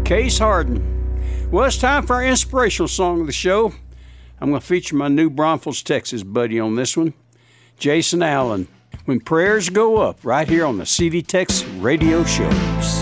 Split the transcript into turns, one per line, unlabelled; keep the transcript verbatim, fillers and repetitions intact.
Case Harden. Well, it's time for our inspirational song of the show. I'm going to feature my New Braunfels, Texas buddy on this one, Jason Allen. When Prayers Go Up, right here on the C D Tex Radio Show.